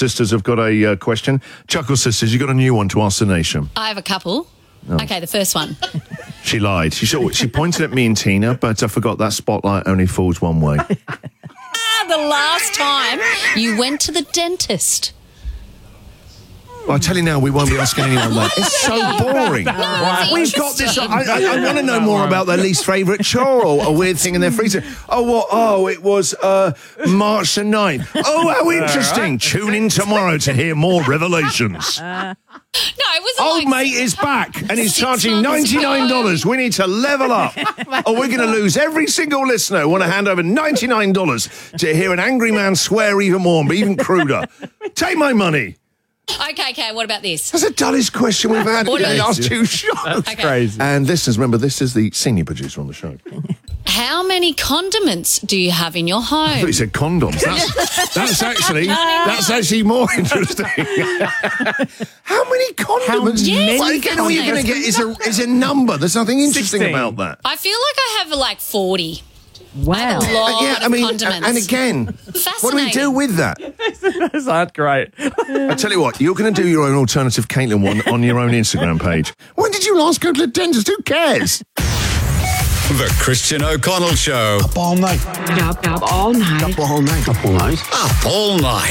Sisters have got a question. Chuckle Sisters, you got a new one to ask the nation. I have a couple. Oh. Okay, the first one. She lied. She pointed at me and Tina, but I forgot that spotlight only falls one way. The last time you went to the dentist. I tell you now, we won't be asking anyone that. It's so boring. We've got this. I want to know more about their least favourite chore or a weird thing in their freezer. Oh, what? Oh, it was March the 9th. Oh, how interesting. Tune in tomorrow to hear more revelations. No, it was Old mate is back and he's charging $99. We need to level up or we're going to lose every single listener. I want to hand over $99 to hear an angry man swear even more and be even cruder. Take my money. Okay, what about this? That's the dullest question we've had in the last two shows. That's crazy. And listeners, remember, this is the senior producer on the show. How many condiments do you have in your I thought home? you said condoms. That's actually more interesting. How many condiments? Yes, Well, again, all you're going to get is a number. There's nothing interesting 16. about that. I feel like I have like 40. Wow. I have a lot of condiments. and again, what do we Fascinating. do with that? Those aren't great. I tell you what, you're going to do your own alternative Caitlin one on your own Instagram page. When did you last go to the dentist? Who cares? The Christian O'Connell Show. Up all night. Up all night. Up all night. Up all night. Up all night.